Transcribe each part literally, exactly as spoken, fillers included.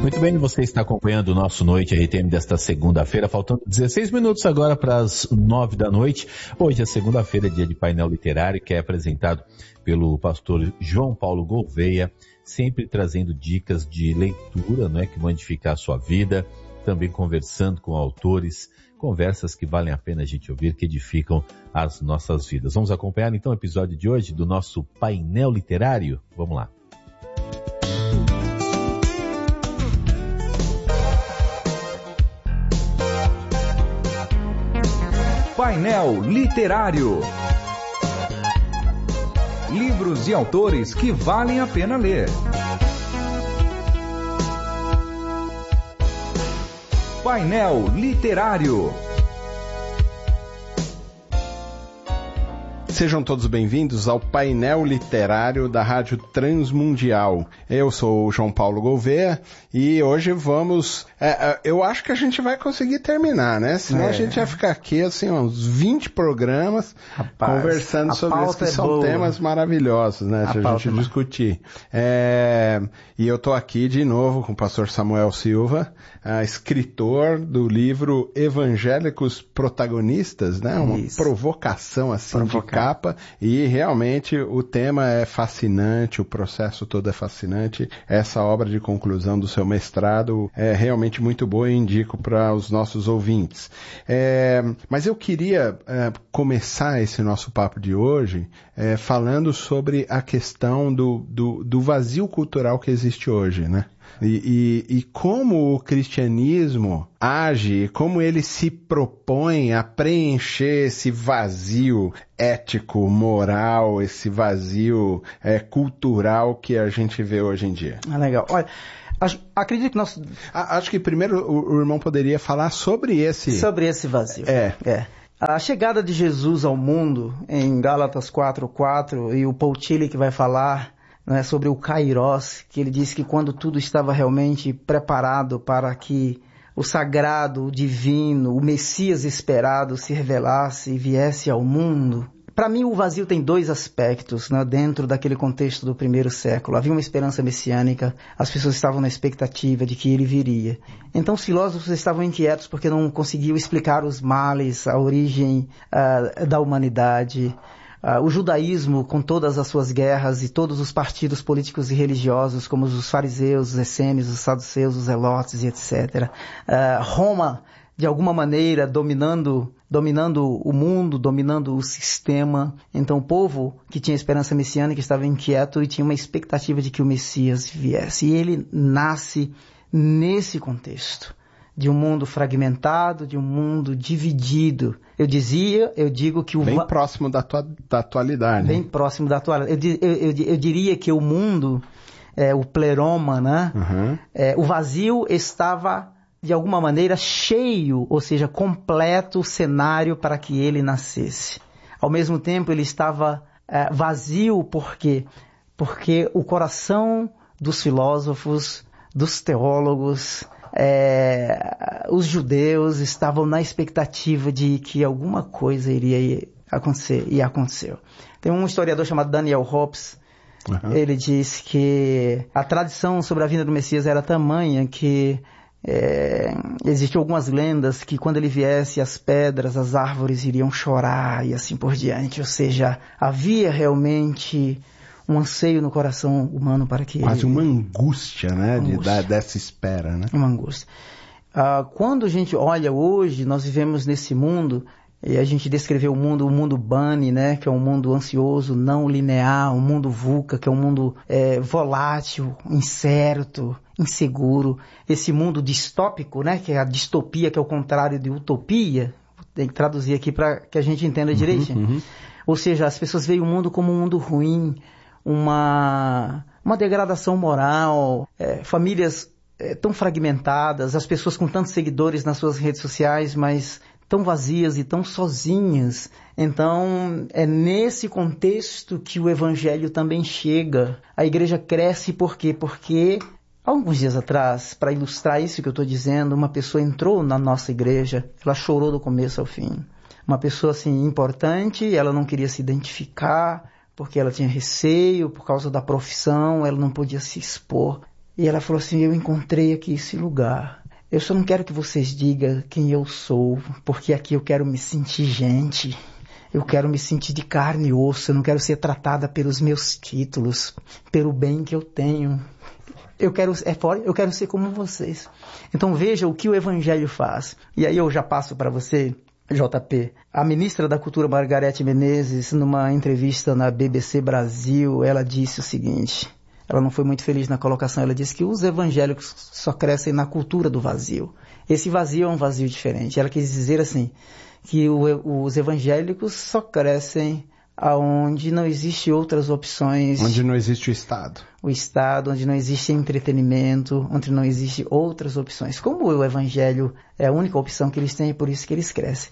Muito bem, você está acompanhando o nosso Noite R T M desta segunda-feira, faltando dezesseis minutos agora para as nove da noite. Hoje é segunda-feira, dia de painel literário, que é apresentado pelo pastor João Paulo Gouveia, sempre trazendo dicas de leitura, não é, que vão edificar a sua vida, também conversando com autores, conversas que valem a pena a gente ouvir, que edificam as nossas vidas. Vamos acompanhar então o episódio de hoje do nosso painel literário? Vamos lá. Painel Literário. Livros e autores que valem a pena ler. Painel Literário. Sejam todos bem-vindos ao painel literário da Rádio Transmundial. Eu sou o João Paulo Gouveia e hoje vamos... É, eu acho que a gente vai conseguir terminar, né? Senão é. a gente vai ficar aqui, assim, uns vinte programas Rapaz, conversando sobre isso, que é são boa. temas maravilhosos, né? A de a gente é discutir. É, e eu tô aqui de novo com o pastor Samuel Silva, uh, escritor do livro Evangélicos Protagonistas, né? Uma isso. provocação, assim, Provocar. de capa, e realmente o tema é fascinante, o processo todo é fascinante. Essa obra de conclusão do seu mestrado é realmente muito boa e indico para os nossos ouvintes. É, mas eu queria é, começar esse nosso papo de hoje é, falando sobre a questão do, do, do vazio cultural que existe hoje, né? E, e, e como o cristianismo age, como ele se propõe a preencher esse vazio ético, moral, esse vazio é, cultural que a gente vê hoje em dia. Ah, legal. Olha, acho, acredito que nós... Acho que primeiro o, o irmão poderia falar sobre esse... Sobre esse vazio. É. é. A chegada de Jesus ao mundo, em Gálatas quatro, quatro, e o Paul Tillich que vai falar... Né, sobre o Kairos, que ele disse que quando tudo estava realmente preparado para que o sagrado, o divino, o Messias esperado se revelasse e viesse ao mundo. Para mim, o vazio tem dois aspectos, né, dentro daquele contexto do primeiro século. Havia uma esperança messiânica, as pessoas estavam na expectativa de que ele viria. Então os filósofos estavam inquietos porque não conseguiam explicar os males, a origem uh, da humanidade. Uh, o judaísmo, com todas as suas guerras e todos os partidos políticos e religiosos, como os fariseus, os essênios, os saduceus, os zelotes e etcétera. Uh, Roma, de alguma maneira, dominando, dominando o mundo, dominando o sistema. Então o povo que tinha esperança messiânica estava inquieto e tinha uma expectativa de que o Messias viesse. E ele nasce nesse contexto. De um mundo fragmentado, de um mundo dividido. Eu dizia, eu digo que o... Bem va... próximo da, tua, da atualidade. Bem próximo da atualidade. Eu, eu, eu, eu diria que o mundo, é, o pleroma, né? Uhum. É, o vazio estava, de alguma maneira, cheio, ou seja, completo o cenário para que ele nascesse. Ao mesmo tempo, ele estava é, vazio, por quê? Porque o coração dos filósofos, dos teólogos... É, os judeus estavam na expectativa de que alguma coisa iria acontecer, e aconteceu. Tem um historiador chamado Daniel Hobbes, uhum. Ele diz que a tradição sobre a vinda do Messias era tamanha que é, existiam algumas lendas que quando ele viesse as pedras, as árvores iriam chorar e assim por diante. Ou seja, havia realmente... um anseio no coração humano para que... Quase ele... uma angústia, né? Angústia. De dar, dessa espera, né? Uma angústia. Uh, quando a gente olha hoje, nós vivemos nesse mundo, e a gente descreveu o mundo, o mundo Bunny, né? Que é um mundo ansioso, não linear, um mundo VUCA, que é um mundo é, volátil, incerto, inseguro. Esse mundo distópico, né? Que é a distopia, que é o contrário de utopia. Tem que traduzir aqui para que a gente entenda direitinho. Uhum, uhum. Ou seja, as pessoas veem o mundo como um mundo ruim, uma, uma degradação moral, é, famílias é, tão fragmentadas, as pessoas com tantos seguidores nas suas redes sociais, mas tão vazias e tão sozinhas. Então, é nesse contexto que o Evangelho também chega. A igreja cresce por quê? Porque, alguns dias atrás, para ilustrar isso que eu estou dizendo, uma pessoa entrou na nossa igreja, ela chorou do começo ao fim. Uma pessoa assim importante, ela não queria se identificar, porque ela tinha receio, por causa da profissão, ela não podia se expor. E ela falou assim, eu encontrei aqui esse lugar. Eu só não quero que vocês digam quem eu sou, porque aqui eu quero me sentir gente. Eu quero me sentir de carne e osso, eu não quero ser tratada pelos meus títulos, pelo bem que eu tenho. Eu quero, é fora, eu quero ser como vocês. Então veja o que o Evangelho faz. E aí eu já passo para você, J P. A ministra da Cultura, Margarete Menezes, numa entrevista na B B C Brasil, ela disse o seguinte... Ela não foi muito feliz na colocação. Ela disse que os evangélicos só crescem na cultura do vazio. Esse vazio é um vazio diferente. Ela quis dizer assim, que o, os evangélicos só crescem aonde não existe outras opções. Onde não existe o Estado. O Estado, onde não existe entretenimento, onde não existe outras opções. Como o Evangelho é a única opção que eles têm, é por isso que eles crescem.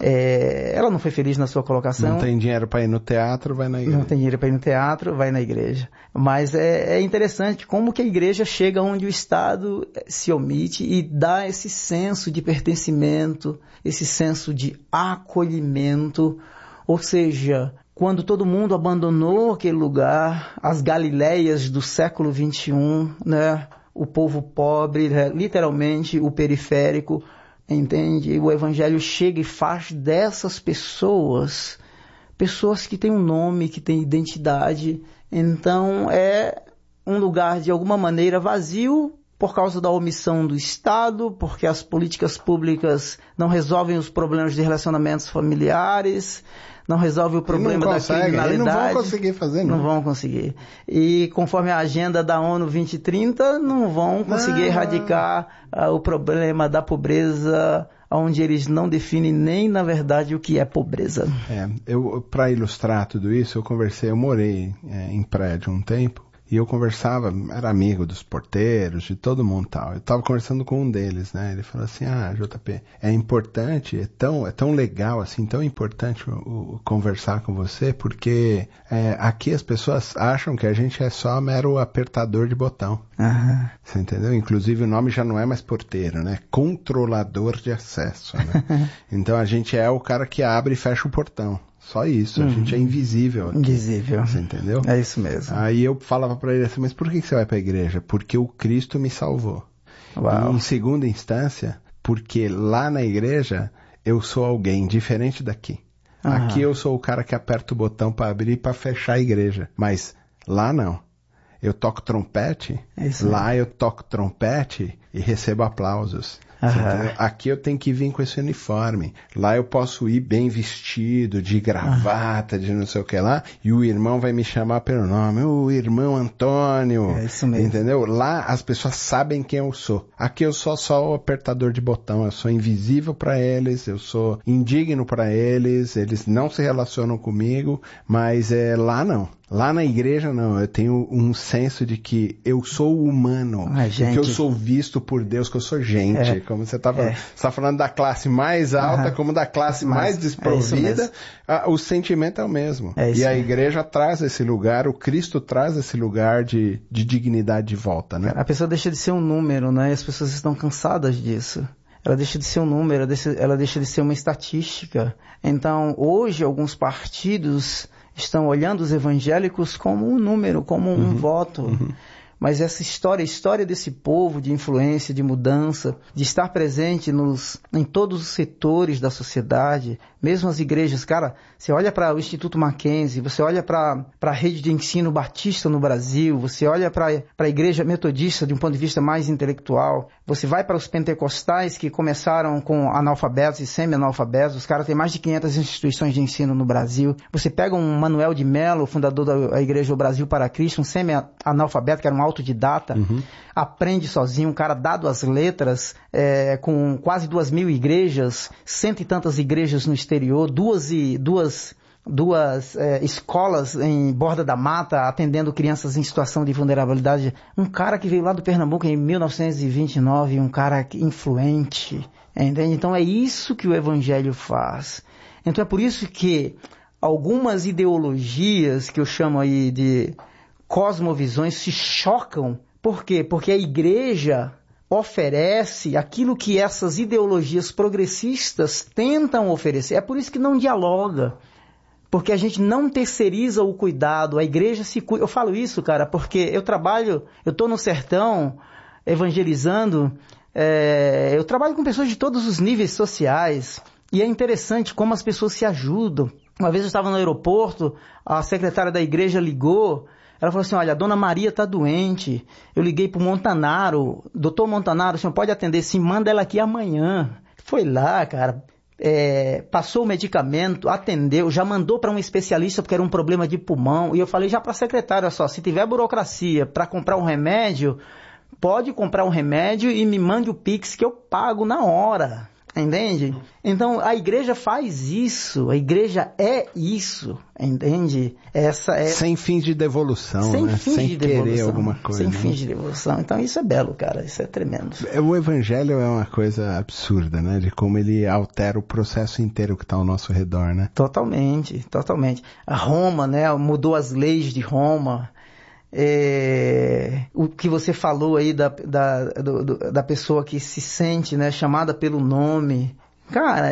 É, ela não foi feliz na sua colocação. Não tem dinheiro para ir no teatro, vai na igreja. Não tem dinheiro para ir no teatro, vai na igreja. Mas é, é interessante como que a igreja chega onde o Estado se omite e dá esse senso de pertencimento, esse senso de acolhimento, ou seja... Quando todo mundo abandonou aquele lugar, as Galileias do século vinte e um, né? O povo pobre, literalmente o periférico, entende? O Evangelho chega e faz dessas pessoas, pessoas que têm um nome, que têm identidade. Então é um lugar de alguma maneira vazio por causa da omissão do Estado, porque as políticas públicas não resolvem os problemas de relacionamentos familiares, não resolve o problema da criminalidade. Eles não vão conseguir fazer, não. Não vão conseguir. E conforme a agenda da ONU vinte trinta, não vão conseguir não, erradicar uh, o problema da pobreza, onde eles não definem nem, na verdade, o que é pobreza. É, eu, para ilustrar tudo isso, eu conversei, eu morei é, em prédio um tempo, e eu conversava, era amigo dos porteiros, de todo mundo e tal. Eu estava conversando com um deles, né? Ele falou assim, ah, J P, é importante, é tão, é tão legal, assim, tão importante o, o, conversar com você, porque é, aqui as pessoas acham que a gente é só mero apertador de botão. Uhum. Você entendeu? Inclusive o nome já não é mais porteiro, né? Controlador de acesso, né? Então a gente é o cara que abre e fecha o portão. Só isso, a uhum. gente é invisível aqui. Invisível. Você entendeu? É isso mesmo. Aí eu falava pra ele assim, mas por que você vai pra igreja? Porque o Cristo me salvou. Uau. E em segunda instância, porque lá na igreja eu sou alguém diferente daqui. Uhum. Aqui eu sou o cara que aperta o botão pra abrir e pra fechar a igreja. Mas lá não. Eu toco trompete, é isso lá mesmo. eu toco trompete e recebo aplausos. Uhum. Aqui eu tenho que vir com esse uniforme. Lá eu posso ir bem vestido, de gravata, uhum. de não sei o que lá, e o irmão vai me chamar pelo nome, o irmão Antônio. É isso mesmo. Entendeu? Lá as pessoas sabem quem eu sou. Aqui eu sou só o apertador de botão, eu sou invisível para eles, eu sou indigno para eles, eles não se relacionam comigo, mas é, lá não. Lá na igreja, não, eu tenho um senso de que eu sou humano, ah, gente. que eu sou visto por Deus, que eu sou gente, é. como você está falando. É. Você está falando da classe mais alta, uhum. como da classe Mas, mais desprovida, é a, o sentimento é o mesmo. É e a mesmo. igreja traz esse lugar, o Cristo traz esse lugar de, de dignidade de volta, né? A pessoa deixa de ser um número, né? E as pessoas estão cansadas disso. Ela deixa de ser um número, ela deixa, ela deixa de ser uma estatística. Então, hoje, alguns partidos estão olhando os evangélicos como um número, como um uhum, voto. Uhum. Mas essa história, a história desse povo de influência, de mudança, de estar presente nos, em todos os setores da sociedade, mesmo as igrejas. Cara, você olha para o Instituto Mackenzie, você olha para a rede de ensino batista no Brasil, você olha para a igreja metodista de um ponto de vista mais intelectual, você vai para os pentecostais que começaram com analfabetos e semi-analfabetos, os caras têm mais de quinhentas instituições de ensino no Brasil. Você pega um Manuel de Mello, fundador da Igreja do Brasil para Cristo, um semi-analfabeto que era um autodidata, uhum. aprende sozinho, um cara dado às letras, é, com quase duas mil igrejas, cento e tantas igrejas no exterior, duas, e, duas, duas é, escolas em Borda da Mata, atendendo crianças em situação de vulnerabilidade. Um cara que veio lá do Pernambuco em mil novecentos e vinte e nove, um cara influente, entende? Então é isso que o Evangelho faz. Então é por isso que algumas ideologias que eu chamo aí de cosmovisões se chocam. Por quê? Porque a igreja oferece aquilo que essas ideologias progressistas tentam oferecer. É por isso que não dialoga. Porque a gente não terceiriza o cuidado, a igreja se cuida. Eu falo isso, cara, porque eu trabalho, eu estou no sertão evangelizando, é, eu trabalho com pessoas de todos os níveis sociais, e é interessante como as pessoas se ajudam. Uma vez eu estava no aeroporto, a secretária da igreja ligou, ela falou assim, olha, a dona Maria está doente, eu liguei para o Montanaro, doutor Montanaro, o senhor pode atender? Sim, manda ela aqui amanhã. Foi lá, cara, é, passou o medicamento, atendeu, já mandou para um especialista porque era um problema de pulmão, e eu falei já para a secretária, olha só, se tiver burocracia para comprar um remédio, pode comprar um remédio e me mande o Pix que eu pago na hora. Entende? Então, a igreja faz isso, a igreja é isso, entende? Essa é... Sem fins de devolução, Sem né? fins Sem de querer devolução. alguma coisa. Sem né? fins de devolução. Então, isso é belo, cara, isso é tremendo. O evangelho é uma coisa absurda, né? De como ele altera o processo inteiro que está ao nosso redor, né? Totalmente, totalmente. A Roma, né, mudou as leis de Roma. É, o que você falou aí da, da, do, da pessoa que se sente, né, chamada pelo nome, cara,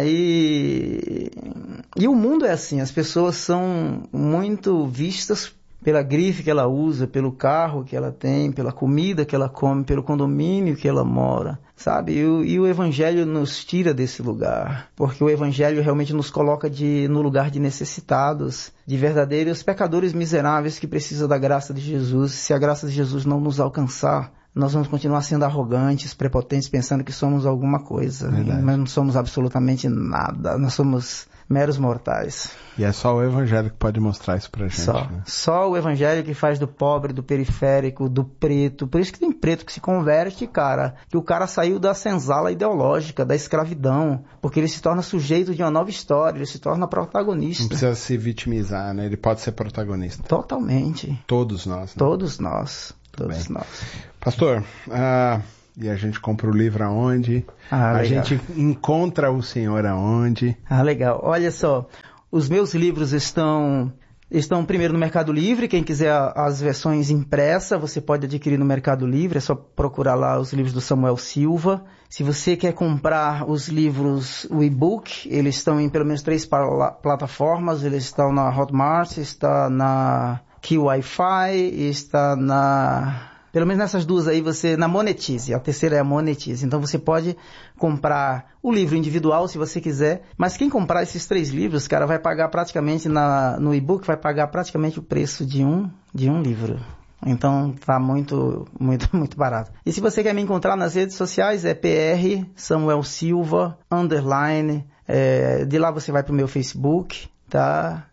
e, e o mundo é assim, as pessoas são muito vistas pela grife que ela usa, pelo carro que ela tem, pela comida que ela come, pelo condomínio que ela mora, sabe? E o, e o evangelho nos tira desse lugar, porque o evangelho realmente nos coloca de, no lugar de necessitados, de verdadeiros pecadores miseráveis que precisam da graça de Jesus. Se a graça de Jesus não nos alcançar, nós vamos continuar sendo arrogantes, prepotentes, pensando que somos alguma coisa, Verdade. Mas não somos absolutamente nada, nós somos meros mortais. E é só o evangelho que pode mostrar isso pra gente. Só, né? só o evangelho que faz do pobre, do periférico, do preto. Por isso que tem preto que se converte, cara. Que o cara saiu da senzala ideológica, da escravidão. Porque ele se torna sujeito de uma nova história, ele se torna protagonista. Não precisa se vitimizar, né? Ele pode ser protagonista. Totalmente. Todos nós. Né? Todos nós. Todos bem. nós. Pastor, ah, e a gente compra o livro aonde? Ah, a legal. gente encontra o Senhor aonde? Ah, legal. Olha só, os meus livros estão, estão primeiro no Mercado Livre. Quem quiser as versões impressas, você pode adquirir no Mercado Livre. É só procurar lá os livros do Samuel Silva. Se você quer comprar os livros, o e-book, eles estão em pelo menos três plataformas. Eles estão na Hotmart, está na Q Wi-Fi, está na... Pelo menos nessas duas aí, você, na Monetize, a terceira é a Monetize. Então você pode comprar o livro individual, se você quiser, mas quem comprar esses três livros, cara, vai pagar praticamente, na, no e-book, vai pagar praticamente o preço de um, de um livro. Então tá muito, muito, muito barato. E se você quer me encontrar nas redes sociais, é P R Samuel Silva, underline, é, de lá você vai pro meu Facebook, tá?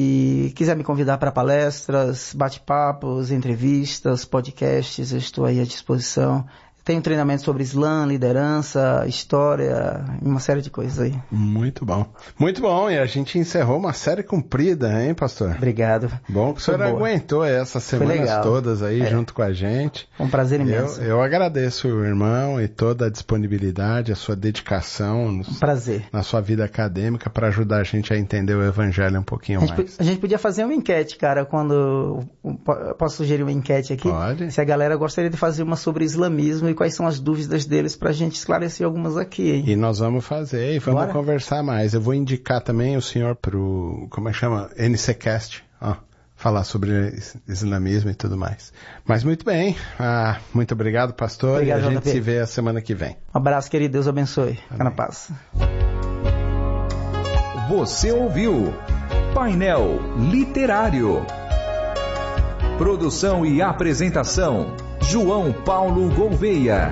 E quiser me convidar para palestras, bate-papos, entrevistas, podcasts, eu estou aí à disposição. Tenho treinamento sobre Islã, liderança, história, uma série de coisas aí. Muito bom. Muito bom, e a gente encerrou uma série comprida, hein, pastor? Obrigado. Bom que o senhor aguentou essas semanas todas aí é. junto com a gente. Um prazer imenso. Eu, eu agradeço o irmão e toda a disponibilidade, a sua dedicação no, um prazer. na sua vida acadêmica para ajudar a gente a entender o evangelho um pouquinho a gente, mais. A gente podia fazer uma enquete, cara, quando... Posso sugerir uma enquete aqui? Pode. Se a galera gostaria de fazer uma sobre islamismo e quais são as dúvidas deles pra gente esclarecer algumas aqui, hein? E nós vamos fazer e vamos Bora? conversar mais. Eu vou indicar também o senhor pro, como é que chama? N C Cast, ó, falar sobre islamismo e tudo mais. Mas muito bem, ah, muito obrigado, pastor, obrigado, e a gente J P. Se vê a semana que vem. Um abraço, querido, Deus abençoe. Fica na paz. Você ouviu Painel Literário. Produção e apresentação João Paulo Gouveia.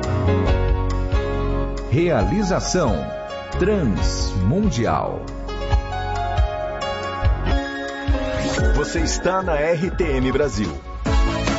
Realização Transmundial. Você está na R T M Brasil.